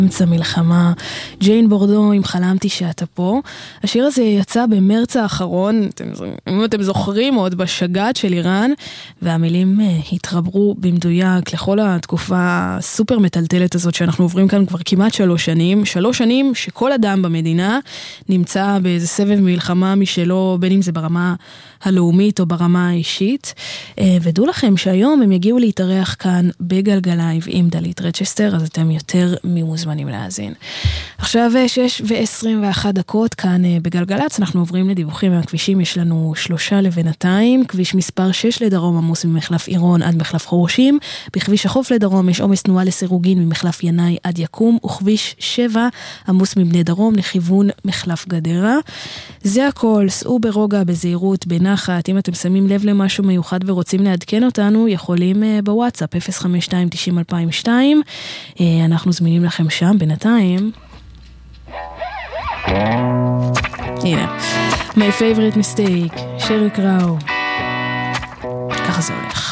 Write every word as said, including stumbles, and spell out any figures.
אמצע מלחמה, ג'יין בורדו עם חלמתי שאתה פה. השיר הזה יצא במרץ האחרון, אתם, אם אתם זוכרים, עוד בשגעת של איראן, והמילים התרברו במדויק לכל התקופה הסופר מטלטלת הזאת שאנחנו עוברים כאן כבר כמעט שלוש שנים, שלוש שנים שכל אדם במדינה נמצא באיזה סבב מלחמה משלו, בין אם זה ברמה הלאומית או ברמה האישית, ודעו לכם שהיום הם יגיעו להתארח כאן בגלגלייב עם דלית רצ'סטר, אז אתם יותר ממוזמנים להאזין. עכשיו שש ועשרים ואחת דקות כאן בגלגלץ, אנחנו עוברים לדיווחים מהכבישים, יש לנו שלושה לבינתיים, כביש מספר שש לדרום עמוס ממחלף עירון עד מחלף חורשים, בכביש החוף לדרום יש עומס תנועה לסירוגין ממחלף ינאי עד יקום, וכביש שבע עמוס מבני דרום לכיוון מחלף גדרה. זה הכל, סעו ברוגע, בזהירות, בנחת, אם אתם שמים לב למשהו מיוחד ורוצים לעדכן אותנו, יכולים בוואטסאפ אפס חמש שתיים תשעים אלפיים ושתיים, אנחנו זמינים לכם שם בינתיים. הנה, my favorite mistake, שרי קראו. ככה זה הולך.